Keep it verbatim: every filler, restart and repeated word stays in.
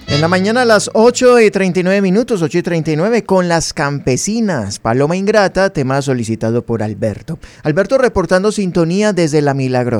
En la mañana a las ocho y treinta y nueve minutos, ocho y treinta y nueve, con Las Campesinas, Paloma Ingrata, tema solicitado por Alberto. Alberto reportando sintonía desde La Milagrosa.